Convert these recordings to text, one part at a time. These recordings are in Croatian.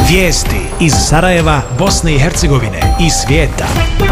Vijesti iz Sarajeva, Bosne i Hercegovine i svijeta.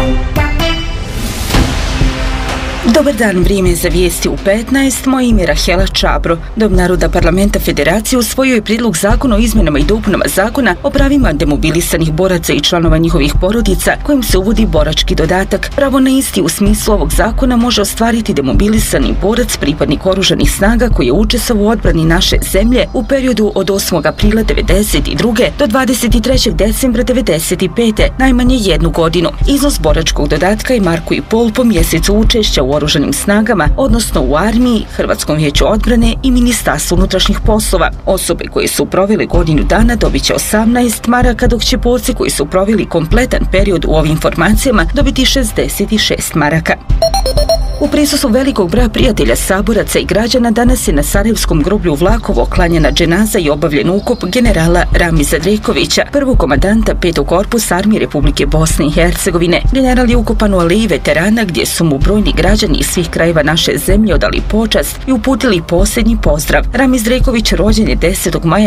Dobar dan, vrijeme za vijesti u 15. Moje ime je Rahela Čabro. Dom naroda Parlamenta Federacije usvojio je prijedlog zakona o izmjenama i dopunama zakona o pravima demobilisanih boraca i članova njihovih porodica, kojim se uvodi borački dodatak. Pravo na isti u smislu ovog zakona može ostvariti demobilisani borac, pripadnik oružanih snaga koji je učestvovao u odbrani naše zemlje u periodu od 8. aprila 1992. do 23. decembra 1995. najmanje 1 godinu. Iznos boračkog dodatka je 1,5 marku po mjesecu učešća u oružanim snagama, odnosno u armiji, Hrvatskom vijeću odbrane i Ministarstvu unutrašnjih poslova. Osobe koje su proveli godinu dana dobit će 18 maraka, dok će borci koji su proveli kompletan period u ovim formacijama dobiti 66 maraka. U prisustvu velikog broja prijatelja, saboraca i građana danas je na Sarajevskom groblju u Vlakovo klanjana dženaza i obavljen ukop generala Ramiza Drekovića, prvog komandanta 5. korpusa Armije Republike Bosne i Hercegovine. General je ukopan u aleji veterana gdje su mu brojni građani iz svih krajeva naše zemlje odali počast i uputili posljednji pozdrav. Ramiz Dreković rođen je 10. maja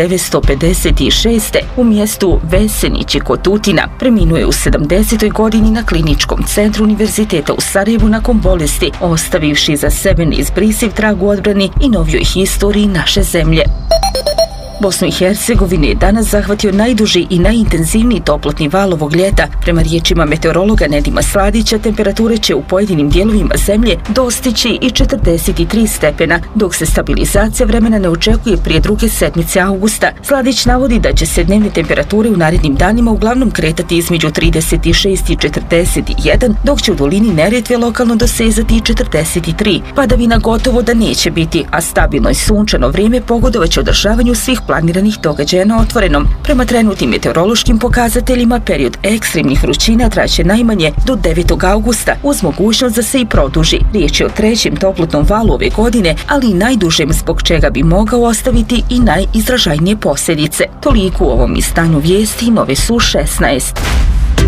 1956. u mjestu Vesenići kod Tutina. Preminuo je u 70. godini na Kliničkom centru Univerziteta u Sarajevu nakon bolesti, ostavivši za sebe neizbrisiv trag u odbrani i novijoj historiji naše zemlje. Bosnu i Hercegovinu je danas zahvatio najduži i najintenzivniji toplotni val ovog ljeta. Prema riječima meteorologa Nedima Sladića, temperature će u pojedinim dijelovima zemlje dostići i 43 stepena, dok se stabilizacija vremena ne očekuje prije druge sedmice avgusta. Sladić navodi da će se dnevne temperature u narednim danima uglavnom kretati između 36 i 41, dok će u dolini Neretve lokalno dosezati i 43. Padavina gotovo da neće biti, a stabilno i sunčano vrijeme pogodovaće održavanju svih planiranih događaja na otvorenom. Prema trenutnim meteorološkim pokazateljima, period ekstremnih vrućina traće najmanje do 9. augusta, uz mogućnost da se i produži. Riječ je o trećem toplotnom valu ove godine, ali i najdužem, zbog čega bi mogao ostaviti i najizražajnije posljedice. Toliko u ovom izdanju vijesti, nove su 16.